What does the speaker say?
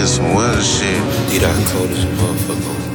some weather shit. D-Dot cold as a motherfucker.